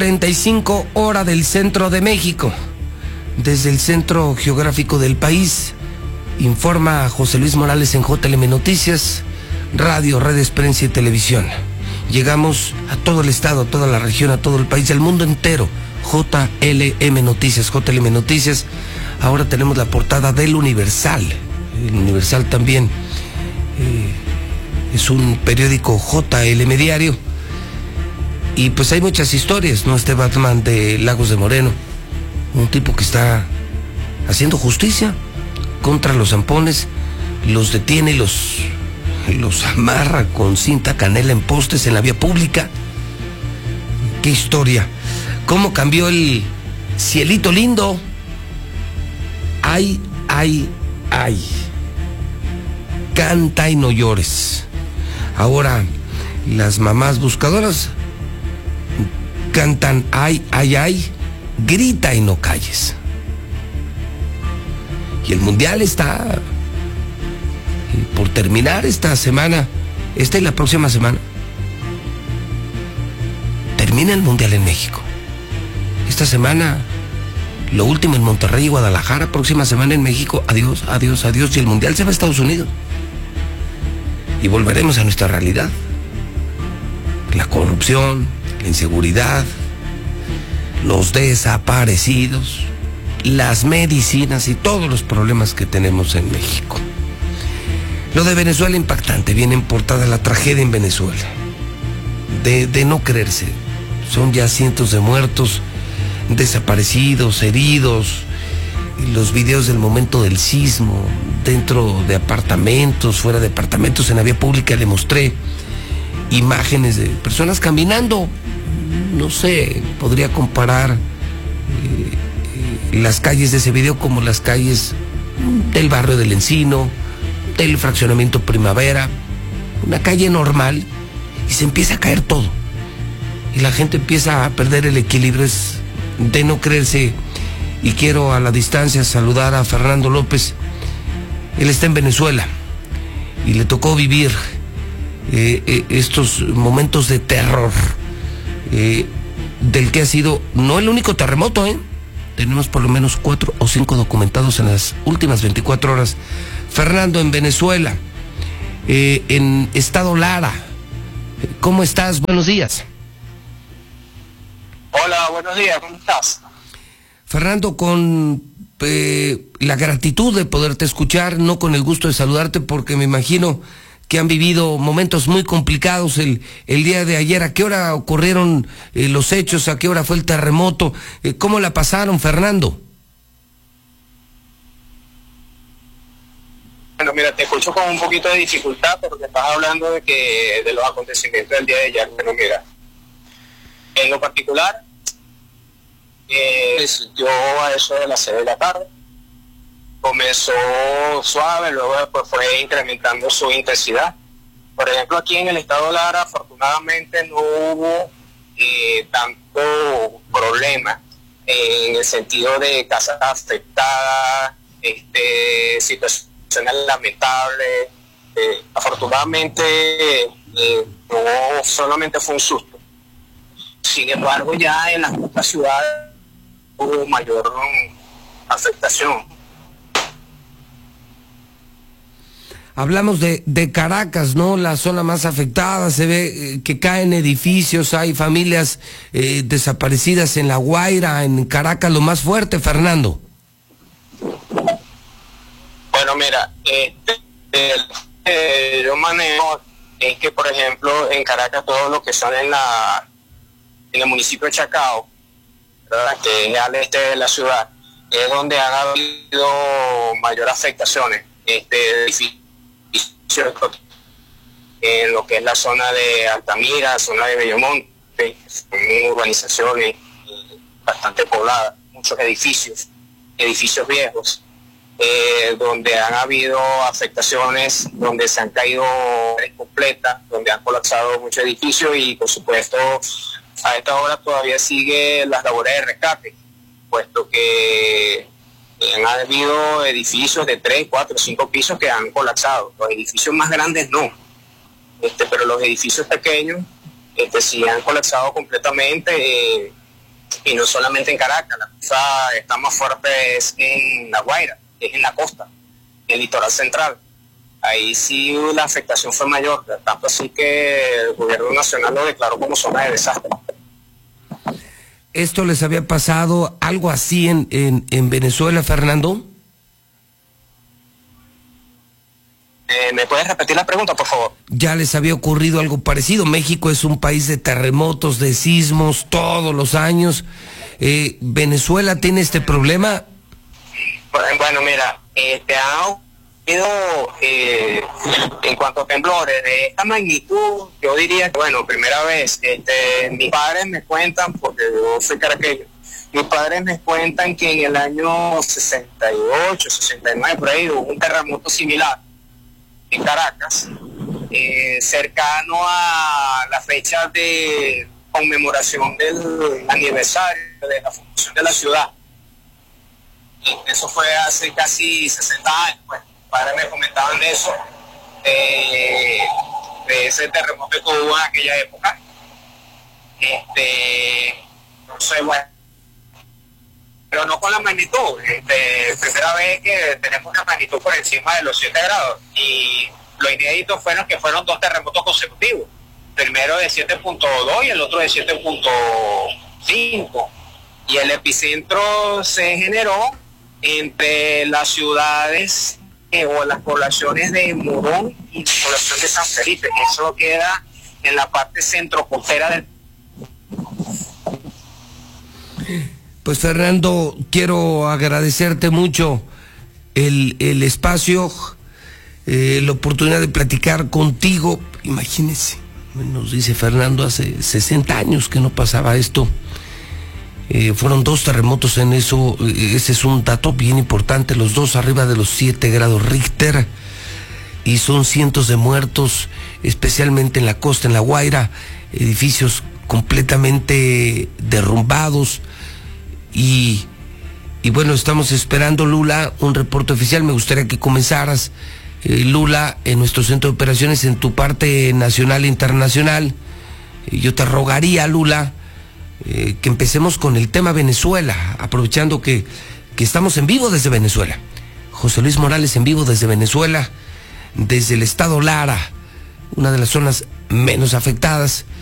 35 hora del centro de México. Desde el centro geográfico del país, informa José Luis Morales en JLM Noticias, radio, redes, prensa y televisión. Llegamos a todo el estado, a toda la región, a todo el país, al mundo entero. JLM Noticias, JLM Noticias. Ahora tenemos la portada del Universal. El Universal también es un periódico JLM Diario. Y pues hay muchas historias, ¿no? Este Batman de Lagos de Moreno, un tipo que está haciendo justicia contra los zampones, los detiene y los amarra con cinta canela en postes en la vía pública. ¡Qué historia! ¿Cómo cambió el cielito lindo? ¡Ay, ay, ay! Canta y no llores. Ahora las mamás buscadoras cantan ay, ay, ay, grita y no calles. Y el mundial está por terminar esta semana, esta y la próxima semana. Termina el mundial en México. Esta semana, lo último en Monterrey y Guadalajara, próxima semana en México, adiós, adiós, adiós. Y el mundial se va a Estados Unidos. Y volveremos a nuestra realidad. La corrupción, la inseguridad, los desaparecidos, las medicinas y todos los problemas que tenemos en México. Lo de Venezuela impactante, viene en portada la tragedia en Venezuela. De no creerse, son ya cientos de muertos, desaparecidos, heridos, los videos del momento del sismo, dentro de apartamentos, fuera de apartamentos, en la vía pública. Le mostré imágenes de personas caminando. No sé, podría comparar las calles de ese video como las calles del barrio del Encino, del fraccionamiento Primavera, una calle normal, y se empieza a caer todo. Y la gente empieza a perder el equilibrio, es de no creerse. Y quiero a la distancia saludar a Fernando López. Él está en Venezuela y le tocó vivir estos momentos de terror, del que ha sido no el único terremoto, tenemos por lo menos 4 o 5 documentados en las últimas 24 horas. Fernando, en Venezuela, en Estado Lara, ¿cómo estás? Buenos días. Hola, buenos días, ¿cómo estás? Fernando, con la gratitud de poderte escuchar, no con el gusto de saludarte, porque me imagino que han vivido momentos muy complicados el día de ayer. ¿A qué hora ocurrieron los hechos? ¿A qué hora fue el terremoto? ¿Cómo la pasaron, Fernando? Bueno, mira, te escucho con un poquito de dificultad porque estás hablando de los acontecimientos del día de ayer. Pero mira, en lo particular, yo a eso de las 6 de la tarde comenzó suave, luego después fue incrementando su intensidad. Por ejemplo, aquí en el estado Lara, afortunadamente no hubo tanto problema en el sentido de casas afectadas, situaciones lamentables. Afortunadamente no solamente fue un susto. Sin embargo, ya en las otras ciudades hubo mayor afectación. Hablamos de Caracas, ¿no? La zona más afectada, se ve que caen edificios, hay familias desaparecidas en La Guaira, en Caracas, lo más fuerte, Fernando. Bueno, mira, yo manejo es que, por ejemplo, en Caracas, todo lo que son en el municipio de Chacao, ¿verdad?, que es al este de la ciudad, es donde han habido mayor afectaciones. En lo que es la zona de Altamira, zona de Bellomonte, son urbanizaciones bastante pobladas, muchos edificios viejos, donde han habido afectaciones, donde se han caído completas, donde han colapsado muchos edificios y, por supuesto, a esta hora todavía sigue las labores de rescate, puesto que han habido edificios de 3, 4, 5 pisos que han colapsado. Los edificios más grandes no, pero los edificios pequeños sí han colapsado completamente. Y no solamente en Caracas, la cosa está más fuerte es en La Guaira, es en la costa, en el litoral central. Ahí sí la afectación fue mayor, tanto así que el gobierno nacional lo declaró como zona de desastre. ¿Esto les había pasado algo así en Venezuela, Fernando? ¿Me puedes repetir la pregunta, por favor? ¿Ya les había ocurrido algo parecido? México es un país de terremotos, de sismos, todos los años. ¿Venezuela tiene este problema? Bueno, mira, ha ocurrido en cuanto a temblores de esta magnitud, yo diría que, bueno, primera vez, mis padres me cuentan, porque yo soy caraqueño, mis padres me cuentan que en el año 68, 69, por ahí, hubo un terremoto similar en Caracas, cercano a la fecha de conmemoración del aniversario de la fundación de la ciudad. Y eso fue hace casi 60 años, pues. Mis padres me comentaban de eso, de ese terremoto que hubo en aquella época. Entonces, bueno, pero no con la magnitud. Primera vez que tenemos una magnitud por encima de los 7 grados. Y lo inédito fueron que fueron 2 terremotos consecutivos. Primero de 7.2 y el otro de 7.5. Y el epicentro se generó entre las ciudades o las poblaciones de Morón y la población de San Felipe. Eso queda en la parte centro-costera del... Pues Fernando, quiero agradecerte mucho el espacio, la oportunidad de platicar contigo. Imagínese, nos dice Fernando, hace 60 años que no pasaba esto. Fueron 2 terremotos en eso, ese es un dato bien importante, los 2 arriba de los 7 grados Richter, y son cientos de muertos, especialmente en la costa, en La Guaira, edificios completamente derrumbados. Y bueno, estamos esperando, Lula, un reporte oficial. Me gustaría que comenzaras, Lula, en nuestro centro de operaciones, en tu parte nacional e internacional. Yo te rogaría, Lula, que empecemos con el tema Venezuela, aprovechando que estamos en vivo desde Venezuela. José Luis Morales en vivo desde Venezuela, desde el estado Lara, una de las zonas menos afectadas.